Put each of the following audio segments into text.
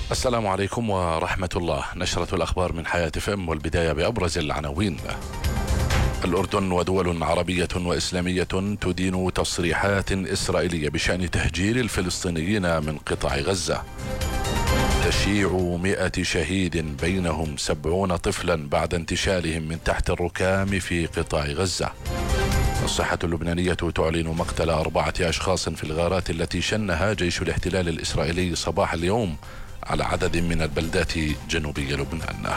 السلام عليكم ورحمة الله. نشرة الأخبار من حياة FM، والبداية بأبرز العناوين. الأردن ودول عربية وإسلامية تدين تصريحات إسرائيلية بشأن تهجير الفلسطينيين من قطاع غزة. تشييع 100 شهيد بينهم 70 طفلا بعد انتشالهم من تحت الركام في قطاع غزة. الصحة اللبنانية تعلن مقتل 4 أشخاص في الغارات التي شنها جيش الاحتلال الإسرائيلي صباح اليوم على عدد من البلدات جنوبي لبنان.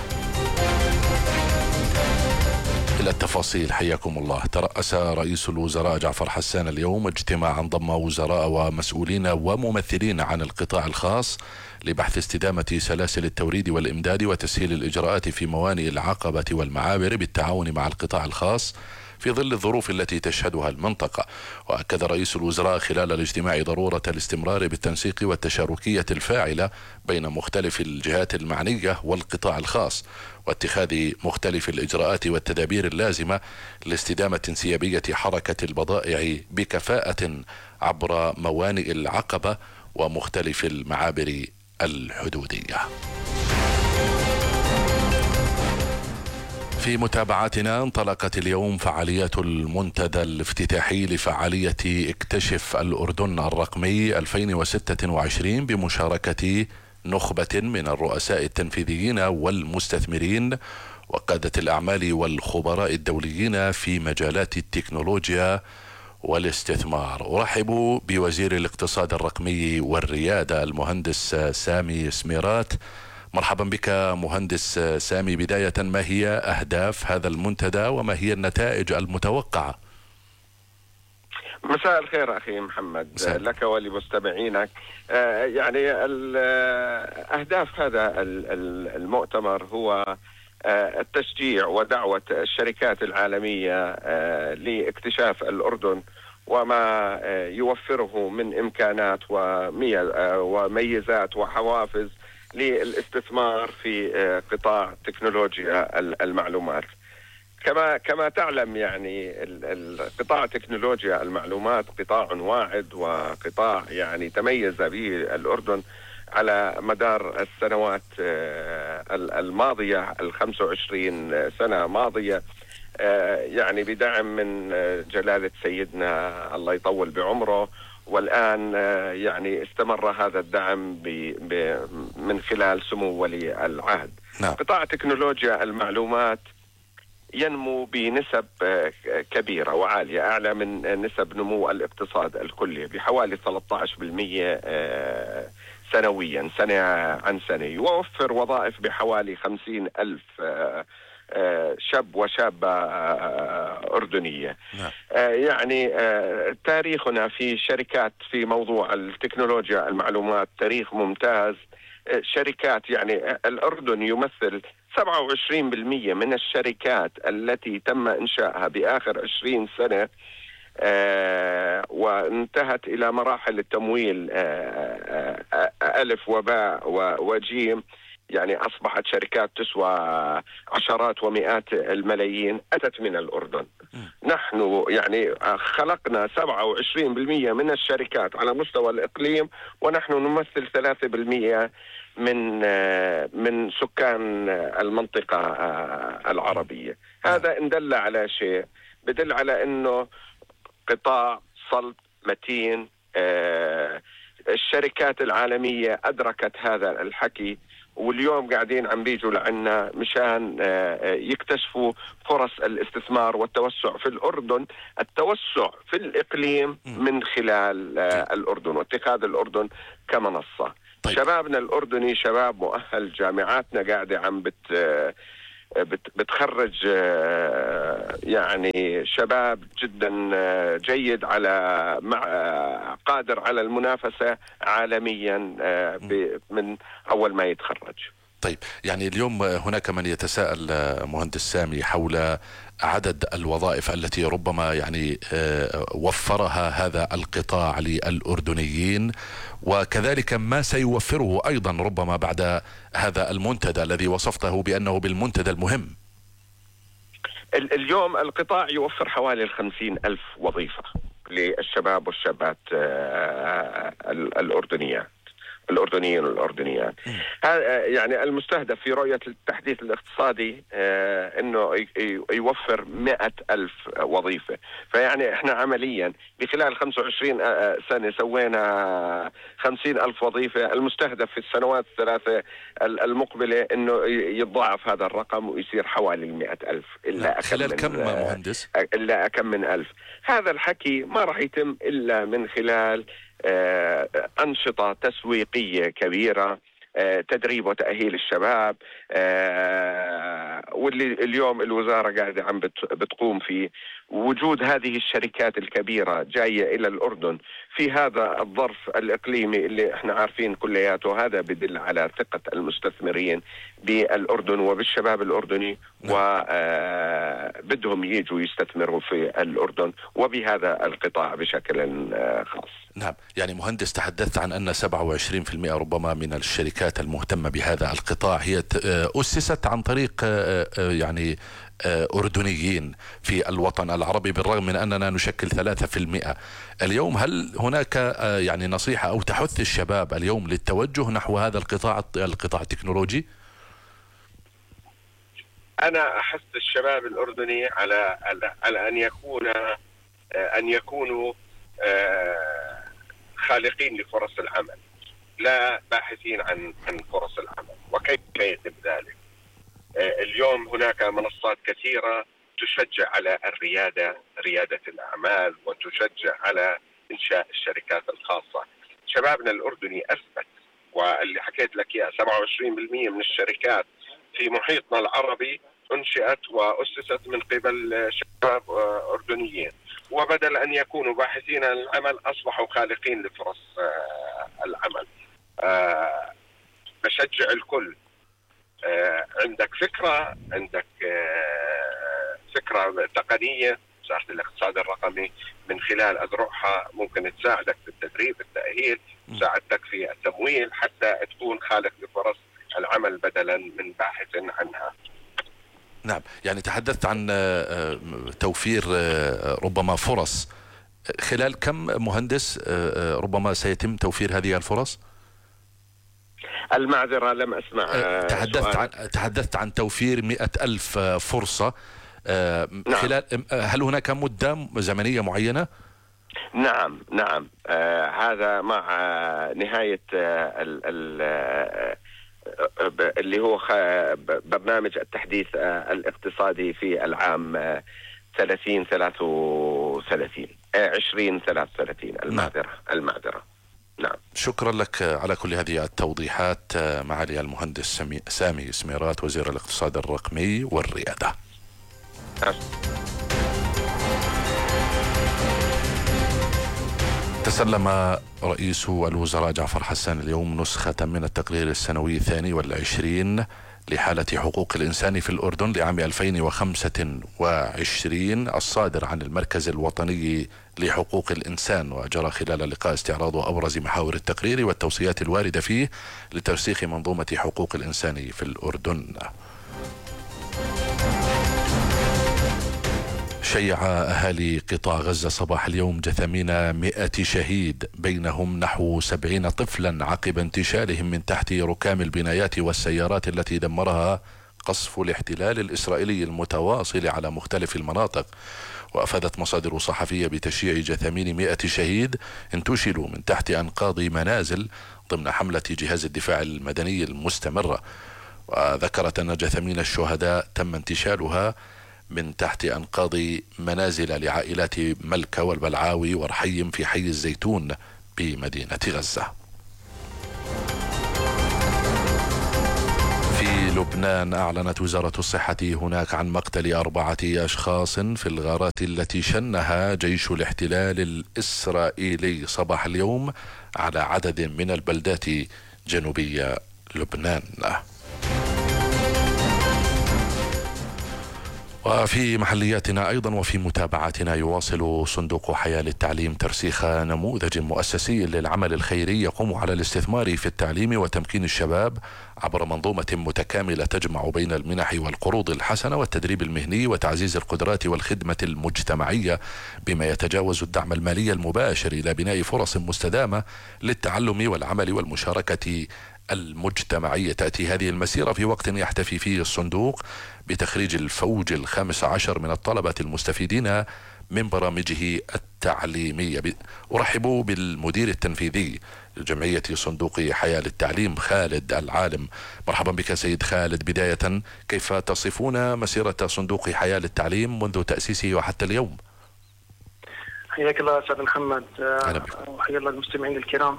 إلى التفاصيل، حياكم الله. ترأس رئيس الوزراء جعفر حسان اليوم اجتماعا ضم وزراء ومسؤولين وممثلين عن القطاع الخاص لبحث استدامة سلاسل التوريد والإمداد وتسهيل الإجراءات في موانئ العقبة والمعابر بالتعاون مع القطاع الخاص في ظل الظروف التي تشهدها المنطقة. وأكد رئيس الوزراء خلال الاجتماع ضرورة الاستمرار بالتنسيق والتشاركية الفاعلة بين مختلف الجهات المعنية والقطاع الخاص، واتخاذ مختلف الإجراءات والتدابير اللازمة لاستدامة انسيابية حركة البضائع بكفاءة عبر موانئ العقبة ومختلف المعابر الحدودية. في متابعاتنا، انطلقت اليوم فعاليات المنتدى الافتتاحي لفعالية اكتشف الأردن الرقمي 2026 بمشاركة نخبة من الرؤساء التنفيذيين والمستثمرين وقادة الأعمال والخبراء الدوليين في مجالات التكنولوجيا والاستثمار. أرحب بوزير الاقتصاد الرقمي والريادة المهندس سامي سميرات. مرحبا بك مهندس سامي. بداية، ما هي أهداف هذا المنتدى وما هي النتائج المتوقعة؟ مساء الخير أخي محمد، لك ولمستمعينك. يعني أهداف هذا المؤتمر هو التشجيع ودعوة الشركات العالمية لاكتشاف الأردن وما يوفره من إمكانات وميزات وحوافز للاستثمار في قطاع تكنولوجيا المعلومات. كما تعلم، يعني قطاع تكنولوجيا المعلومات قطاع واعد، وقطاع يعني تميز به الأردن على مدار السنوات الماضية، 25 سنة ماضية، يعني بدعم من جلالة سيدنا الله يطول بعمره. والآن يعني استمر هذا الدعم من خلال سمو ولي العهد. نعم. قطاع تكنولوجيا المعلومات ينمو بنسب كبيرة وعالية، أعلى من نسب نمو الاقتصاد الكلي بحوالي 13% سنويا، سنة عن سنة. يوفر وظائف بحوالي 50,000 شاب وشابة أردنية. يعني تاريخنا في شركات في موضوع التكنولوجيا المعلومات تاريخ ممتاز. شركات، يعني الأردن يمثل 27% من الشركات التي تم إنشائها بآخر 20 سنة، وانتهت إلى مراحل التمويل ألف وباء وجيم. يعني أصبحت شركات تسوى عشرات ومئات الملايين أتت من الأردن. نحن يعني خلقنا 27% من الشركات على مستوى الإقليم، ونحن نمثل 3% من سكان المنطقة العربية. هذا إن دل على شيء بدل على أنه قطاع صلب متين. الشركات العالمية أدركت هذا الحكي، واليوم قاعدين عم بيجوا لعنا مشان يكتشفوا فرص الاستثمار والتوسع في الأردن، التوسع في الإقليم من خلال الأردن واتخاذ الأردن كمنصة. طيب. شبابنا الأردني شباب مؤهل، جامعاتنا قاعدة عم بتخرج يعني شباب جدا جيد قادر على المنافسة عالميا من أول ما يتخرج. طيب، يعني اليوم هناك من يتساءل مهندس سامي حول عدد الوظائف التي ربما يعني وفرها هذا القطاع للأردنيين، وكذلك ما سيوفره أيضا ربما بعد هذا المنتدى الذي وصفته بأنه بالمنتدى المهم. اليوم القطاع يوفر حوالي 50,000 وظيفة للشباب والشابات الأردنيات، الأردنيين والأردنيات. يعني المستهدف في رؤية التحديث الاقتصادي أنه يوفر 100,000 وظيفة. فيعني إحنا عمليا بخلال 25 سنة سوينا 50,000 وظيفة. المستهدف في السنوات الثلاثة المقبلة أنه يتضاعف هذا الرقم ويصير حوالي 100,000 إلا خلال كم مهندس؟ إلا كم من ألف. هذا الحكي ما راح يتم إلا من خلال أنشطة تسويقية كبيرة، تدريب وتأهيل الشباب، واللي اليوم الوزارة قاعدة عم بتقوم فيه. وجود هذه الشركات الكبيرة جاية إلى الأردن في هذا الظرف الإقليمي اللي احنا عارفين كلياته، هذا بدل على ثقة المستثمرين بالأردن وبالشباب الأردني، وبدهم يجوا يستثمروا في الأردن وبهذا القطاع بشكل خاص. نعم، يعني مهندس تحدثت عن أن 27% ربما من الشركات المهتمة بهذا القطاع هي أسست عن طريق يعني أردنيين في الوطن العربي، بالرغم من أننا نشكل 3%. اليوم هل هناك يعني نصيحة أو تحث الشباب اليوم للتوجه نحو هذا القطاع التكنولوجي؟ أنا أحث الشباب الأردني على أن يكونوا خالقين لفرص العمل، لا باحثين عن فرص العمل. وكيف يتم ذلك؟ اليوم هناك منصات كثيرة تشجع على ريادة الأعمال، وتشجع على إنشاء الشركات الخاصة. شبابنا الأردني أثبت، واللي حكيت لك إياه 27% من الشركات في محيطنا العربي أنشئت وأسست من قبل شباب أردنيين، وبدل أن يكونوا باحثين عن العمل أصبحوا خالقين لفرص العمل. بشجع الكل، عندك فكرة تقنية، وزارة الاقتصاد الرقمي من خلال أذرعها ممكن تساعدك في التدريب، التأهيل، تساعدك في التمويل حتى تكون خالق لفرص العمل بدلا من باحث عنها. نعم، يعني تحدثت عن توفير ربما فرص. خلال كم مهندس ربما سيتم توفير هذه الفرص؟ المعذرة لم أسمع. تحدثت عن توفير 100,000 فرصة. نعم. خلال هل هناك مدة زمنية معينة؟ نعم. هذا مع نهاية اللي هو برنامج التحديث الاقتصادي في العام 2033. المعذرة. نعم. شكرا لك على كل هذه التوضيحات معالي المهندس سامي سميرات، وزير الاقتصاد الرقمي والريادة. تسلم رئيس الوزراء جعفر حسان اليوم نسخة من التقرير السنوي 22 لحالة حقوق الإنسان في الأردن لعام 2025 الصادر عن المركز الوطني لحقوق الإنسان، وجرى خلال اللقاء استعراض أبرز محاور التقرير والتوصيات الواردة فيه لترسيخ منظومة حقوق الإنسان في الأردن. شيع أهالي قطاع غزة صباح اليوم جثامين 100 شهيد، بينهم نحو 70 طفلا، عقب انتشالهم من تحت ركام البنايات والسيارات التي دمرها قصف الاحتلال الإسرائيلي المتواصل على مختلف المناطق. وأفادت مصادر صحفية بتشييع جثامين 100 شهيد انتشلوا من تحت أنقاض منازل ضمن حملة جهاز الدفاع المدني المستمرة. وذكرت أن جثامين الشهداء تم انتشالها من تحت أنقاض منازل لعائلات ملكة والبلعاوي ورحيم في حي الزيتون بمدينة غزة. في لبنان أعلنت وزارة الصحة هناك عن مقتل 4 أشخاص في الغارات التي شنها جيش الاحتلال الإسرائيلي صباح اليوم على عدد من البلدات جنوبي لبنان. وفي محلياتنا أيضا وفي متابعتنا، يواصل صندوق حياة للتعليم ترسيخ نموذج مؤسسي للعمل الخيري يقوم على الاستثمار في التعليم وتمكين الشباب عبر منظومة متكاملة تجمع بين المنح والقروض الحسنة والتدريب المهني وتعزيز القدرات والخدمة المجتمعية، بما يتجاوز الدعم المالي المباشر إلى بناء فرص مستدامة للتعلم والعمل والمشاركة المجتمعية. تأتي هذه المسيرة في وقت يحتفي فيه الصندوق بتخريج الفوج ال15 من الطلبة المستفيدين من برامجه التعليمية. أرحب بالمدير التنفيذي لجمعية صندوق حياة للتعليم خالد العالم. مرحبا بك سيد خالد. بداية، كيف تصفون مسيرة صندوق حياة للتعليم منذ تأسيسه وحتى اليوم؟ حياك الله أستاذ محمد، وحيا الله المستمعين الكرام.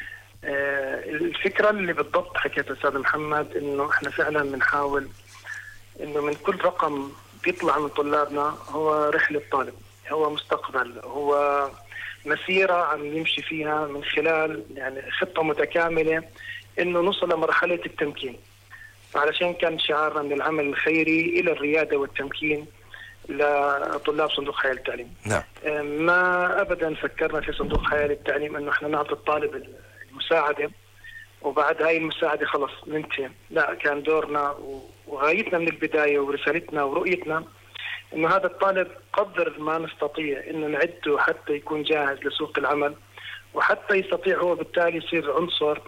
الفكرة اللي بالضبط حكيتها أستاذ محمد، إنه إحنا فعلا بنحاول إنه من كل رقم بيطلع من طلابنا هو رحلة طالب، هو مستقبل، هو مسيرة عم يمشي فيها من خلال يعني خطة متكاملة إنه نوصل لمرحلة التمكين. فعلشان كان شعارنا من العمل الخيري إلى الريادة والتمكين لطلاب صندوق حياة للتعليم. نعم. ما أبدا فكرنا في صندوق حياة للتعليم إنه إحنا نعطي الطالب المساعدة وبعد هاي المساعدة خلص ننتهي. لا، كان دورنا وغايتنا من البداية ورسالتنا ورؤيتنا إنه هذا الطالب قدر ما نستطيع إنه نعده حتى يكون جاهز لسوق العمل، وحتى يستطيع هو بالتالي يصير عنصر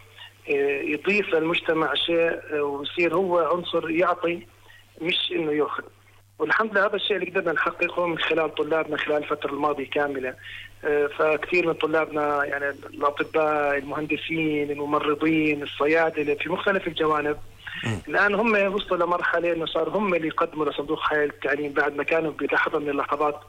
يضيف للمجتمع شيء، ويصير هو عنصر يعطي مش إنه يأخذ. والحمد لله هذا الشيء اللي قدرنا نحققه من خلال طلابنا خلال الفترة الماضية كاملة. فكثير من طلابنا يعني الأطباء، المهندسين، الممرضين، الصيادلة في مختلف الجوانب، الآن هم وصلوا لمرحلة إنه صار هم اللي يقدموا لصندوق حياة للتعليم بعد ما كانوا بلحظة من اللحظات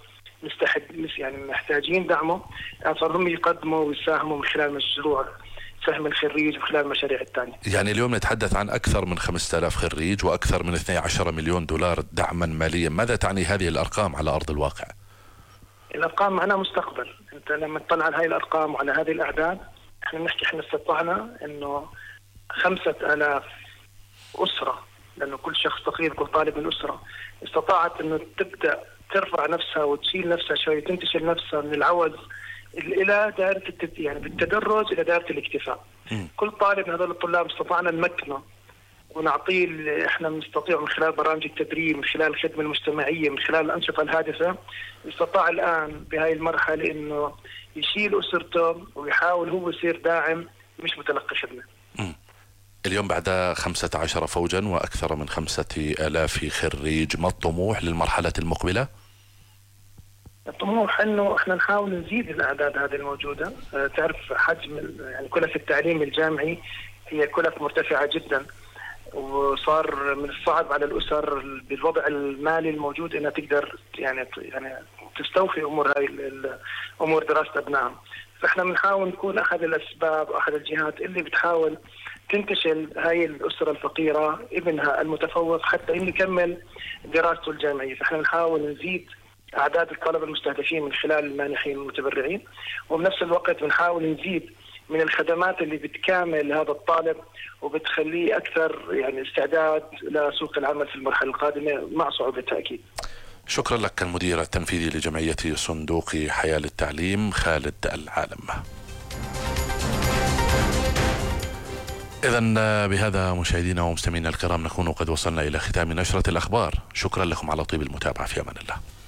يعني محتاجين دعمه. يعني صار هم يقدموا ويساهموا من خلال مشروع سهم الخريج وخلال المشاريع الثانية. يعني اليوم نتحدث عن أكثر من 5000 خريج وأكثر من 12 مليون دولار دعما ماليا. ماذا تعني هذه الأرقام على أرض الواقع؟ الأرقام معناها مستقبل. أنت لما تطلع على هذه الأرقام وعلى هذه الأعداد، احنا بنحكي احنا استطعنا إنه 5000 أسرة، لأنه كل شخص تقريبا كل طالب من أسرة استطاعت إنه تبدأ ترفع نفسها وتشيل نفسها شوي، تنتشل نفسها من العوز إلى دائرة يعني بالتدرج إلى دائرة الاكتفاء. كل طالب من هذول الطلاب استطعنا نمكنه ونعطيه اللي احنا بنستطيع من خلال برامج التدريب، من خلال الخدمة المجتمعية، من خلال الأنشطة الهادفة. استطاع الآن بهاي المرحلة إنه يشيل أسرته ويحاول هو يصير داعم مش متلقي خدمة. اليوم بعد 15 فوجا وأكثر من 5000 خريج، ما الطموح للمرحلة المقبلة؟ الطموح انه احنا نحاول نزيد الاعداد هذه الموجوده. تعرف حجم يعني كلف التعليم الجامعي هي كلف مرتفعه جدا، وصار من الصعب على الاسر بالوضع المالي الموجود انها تقدر يعني تستوفي امور هاي امور دراسه ابنائهم. فاحنا بنحاول نكون احد الاسباب واحد الجهات اللي بتحاول تنتشل هاي الاسره الفقيره ابنها المتفوق حتى انه يكمل دراسته الجامعيه. فاحنا بنحاول نزيد أعداد الطلبة المستهدفين من خلال المانحين المتبرعين، وبنفس الوقت بنحاول نزيد من الخدمات اللي بتكامل هذا الطالب وبتخليه أكثر يعني استعداد لسوق العمل في المرحلة القادمة مع صعوبتها أكيد. شكرا لك المدير التنفيذي لجمعية صندوق حياة للتعليم خالد العالم. إذن بهذا مشاهدينا ومستمعينا الكرام نكون قد وصلنا إلى ختام نشرة الأخبار. شكرا لكم على طيب المتابعة، في أمان الله.